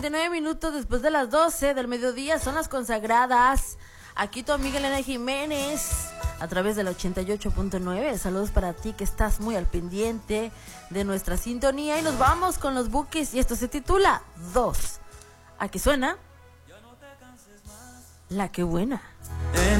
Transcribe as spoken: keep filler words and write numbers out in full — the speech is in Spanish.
treinta y nueve minutos después de las doce del mediodía son las consagradas. Aquí tu amiga Elena Jiménez a través del ochenta y ocho punto nueve. Saludos para ti que estás muy al pendiente de nuestra sintonía. Y nos vamos con los Bukis y esto se titula Dos. Aquí suena La Que Buena.